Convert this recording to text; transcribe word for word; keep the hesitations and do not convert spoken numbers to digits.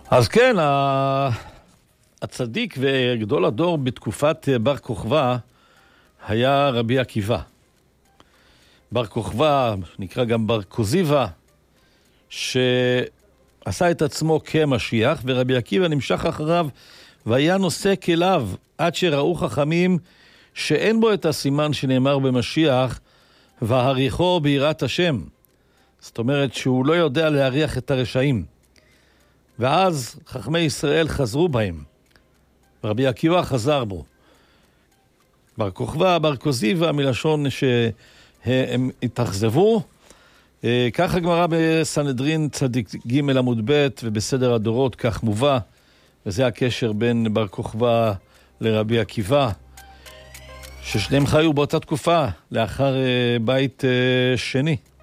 אז כן, הצדיק וגדול הדור בתקופת בר כוכבא היה רבי עקיבא. בר כוכבא, נקרא גם בר כוזיבא, שעשה את עצמו כמשיח, ורבי עקיבא נמשך אחריו, והיה נושא כליו, עד שראו חכמים שאין בו את הסימן שנאמר במשיח, והריחו ביראת השם. זאת אומרת שהוא לא יודע להריח את הרשעים. ואז חכמי ישראל חזרו בהם. רבי עקיבא חזר בו. בר כוכבא, בר כוזיבא, מלשון שהם התאכזבו. כך הגמרא בסנהדרין צדיק ג' עמוד ב' ובסדר הדורות כך מובא. וזה הקשר בין בר כוכבא לרבי עקיבא, ששניהם חיו באותה תקופה לאחר בית שני.